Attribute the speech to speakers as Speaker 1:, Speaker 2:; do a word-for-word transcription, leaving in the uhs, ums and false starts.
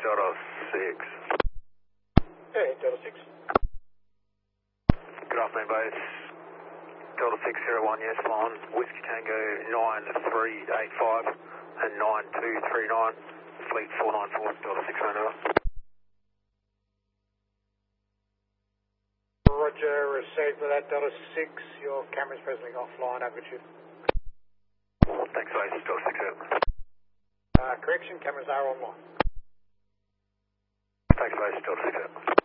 Speaker 1: Delta six.
Speaker 2: Hey, Delta six.
Speaker 1: Good afternoon, base. Delta six zero one, yes, flying. Whiskey Tango nine three eight five and nine two three nine. Fleet four nine four, Delta six over.
Speaker 2: Roger, received for that Delta six. Your camera's presently offline, altitude.
Speaker 1: Thanks, base. Delta six over.
Speaker 2: Uh, correction, cameras are online.
Speaker 1: Thanks, base. Delta six over.